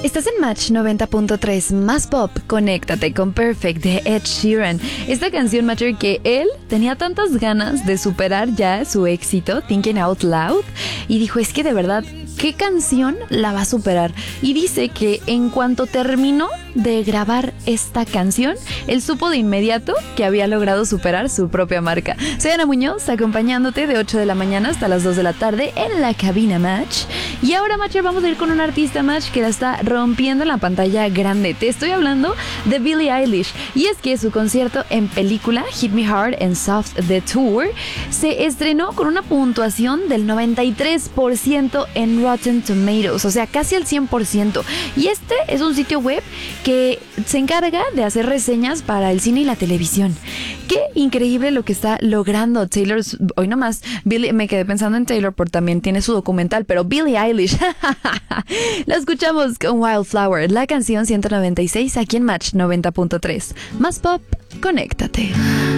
Estás en Match 90.3, más pop, conéctate con Perfect de Ed Sheeran. Esta canción, Matcher, que él tenía tantas ganas de superar ya su éxito, Thinking Out Loud, y dijo, es que de verdad, ¿qué canción la va a superar? Y dice que en cuanto terminó de grabar esta canción, él supo de inmediato que había logrado superar su propia marca. Soy Ana Muñoz, acompañándote de 8 de la mañana hasta las 2 de la tarde en la cabina Match. Y ahora, Matcher, vamos a ir con un artista, Match, que la está rompiendo en la pantalla grande. Te estoy hablando de Billie Eilish. Y es que su concierto en película, Hit Me Hard and Soft The Tour, se estrenó con una puntuación del 93% en Rotten Tomatoes, o sea, casi al 100%. Y este es un sitio web que se encarga de hacer reseñas para el cine y la televisión. Qué increíble lo que está logrando Taylor. Hoy nomás, me quedé pensando en Taylor porque también tiene su documental, pero Billie Eilish, la escuchamos con Wildflower, la canción 196 aquí en Match 90.3. Más pop, conéctate.